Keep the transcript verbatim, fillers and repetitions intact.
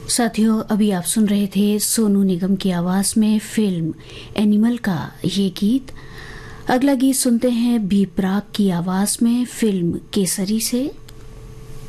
साथियों, अभी आप सुन रहे थे सोनू निगम की आवाज में फिल्म एनिमल का ये गीत। अगला गीत सुनते हैं बी प्राक की आवाज में फिल्म केसरी से।